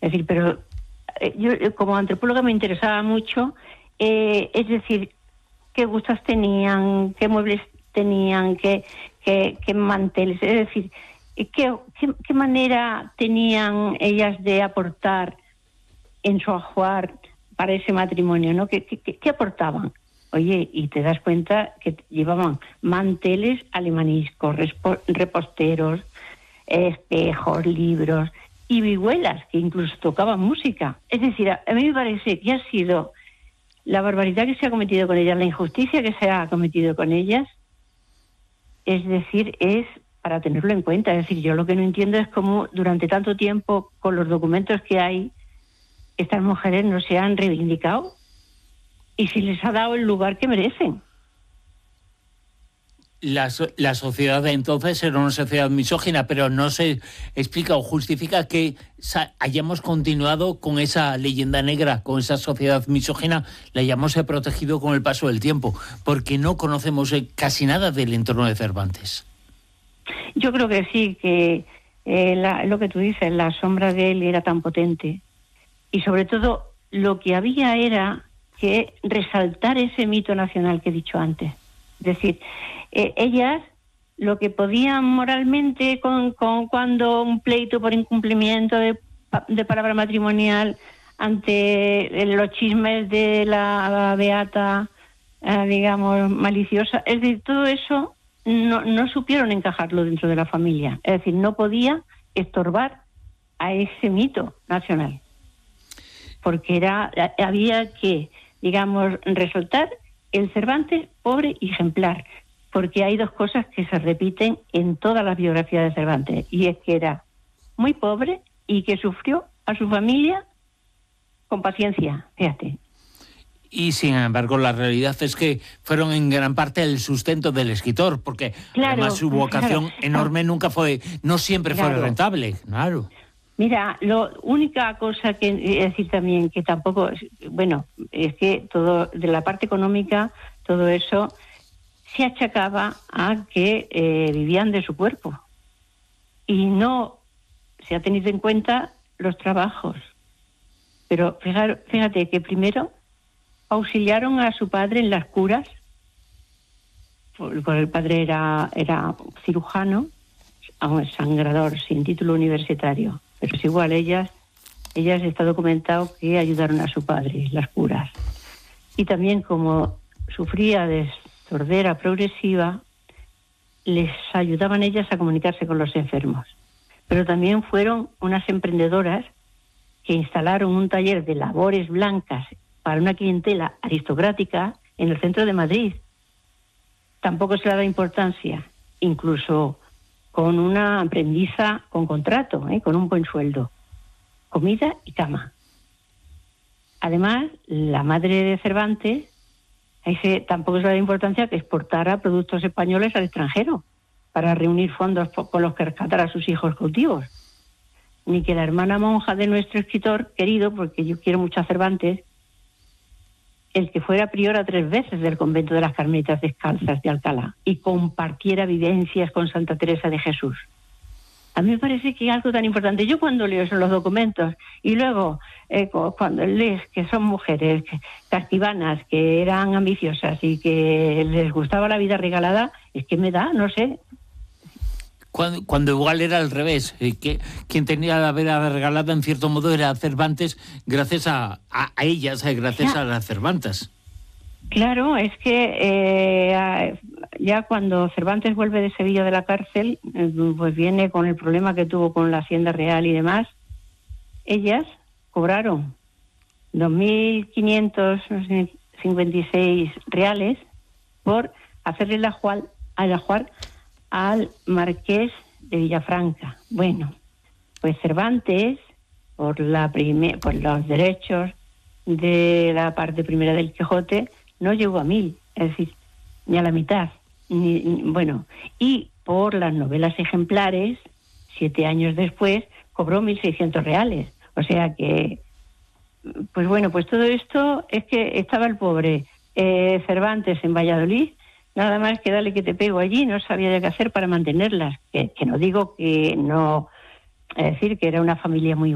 Es decir, pero yo como antropóloga me interesaba mucho, es decir, qué gustos tenían, qué muebles tenían, qué manteles, es decir, qué manera tenían ellas de aportar en su ajuar para ese matrimonio, ¿no? ¿Qué aportaban? Oye, y te das cuenta que llevaban manteles alemaniscos, reposteros, espejos, libros y vihuelas, que incluso tocaban música. Es decir, a mí me parece que ha sido la barbaridad que se ha cometido con ellas, la injusticia que se ha cometido con ellas, es decir, es para tenerlo en cuenta. Es decir, yo lo que no entiendo es cómo durante tanto tiempo, con los documentos que hay, estas mujeres no se han reivindicado y si les ha dado el lugar que merecen. La sociedad de entonces era una sociedad misógina, pero no se explica o justifica que hayamos continuado con esa leyenda negra, con esa sociedad misógina, la hayamos protegido con el paso del tiempo, porque no conocemos casi nada del entorno de Cervantes. Yo creo que sí, que lo que tú dices, la sombra de él era tan potente. Y sobre todo, lo que había era que resaltar ese mito nacional que he dicho antes. Es decir, ellas lo que podían moralmente con cuando un pleito por incumplimiento de palabra matrimonial ante los chismes de la beata, digamos, maliciosa, es decir, todo eso no supieron encajarlo dentro de la familia. Es decir, no podía estorbar a ese mito nacional. Porque había que, digamos, resaltar el Cervantes pobre y ejemplar, porque hay dos cosas que se repiten en todas las biografías de Cervantes, y es que era muy pobre y que sufrió a su familia con paciencia, fíjate. Y sin embargo la realidad es que fueron en gran parte el sustento del escritor, porque además su vocación enorme no siempre fue rentable, claro. Mira, la única cosa que decir también que tampoco, bueno, es que todo de la parte económica, todo eso se achacaba a que vivían de su cuerpo y no se ha tenido en cuenta los trabajos. Pero fíjate que primero auxiliaron a su padre en las curas, porque el padre era cirujano, un sangrador sin título universitario. Pero es igual, ellas está documentado que ayudaron a su padre, las curas. Y también como sufría de sordera progresiva, les ayudaban ellas a comunicarse con los enfermos. Pero también fueron unas emprendedoras que instalaron un taller de labores blancas para una clientela aristocrática en el centro de Madrid. Tampoco se le da importancia, incluso con una aprendiza con contrato, con un buen sueldo, comida y cama. Además, la madre de Cervantes, tampoco se le da importancia que exportara productos españoles al extranjero para reunir fondos con los que rescatar a sus hijos cautivos. Ni que la hermana monja de nuestro escritor querido, porque yo quiero mucho a Cervantes, el que fuera priora 3 veces del convento de las Carmelitas Descalzas de Alcalá y compartiera vivencias con Santa Teresa de Jesús. A mí me parece que es algo tan importante. Yo cuando leo eso en los documentos y luego cuando lees que son mujeres castiganas, que eran ambiciosas y que les gustaba la vida regalada, es que me da, no sé. Cuando igual era al revés, que quien tenía la vida regalada en cierto modo era Cervantes, gracias a ellas, gracias a las Cervantas. Claro, es que ya cuando Cervantes vuelve de Sevilla de la cárcel, pues viene con el problema que tuvo con la Hacienda Real y demás. Ellas cobraron 2.556 reales por hacerle el ajuar al marqués de Villafranca. Bueno, pues Cervantes, por los derechos de la parte primera del Quijote, no llegó a 1.000, es decir, ni a la mitad. Y por las novelas ejemplares, 7 años después, cobró 1.600 reales. O sea que, pues bueno, pues todo esto es que estaba el pobre Cervantes en Valladolid, nada más que dale que te pego allí, no sabía de qué hacer para mantenerlas. Que no digo que no, es decir, que era una familia muy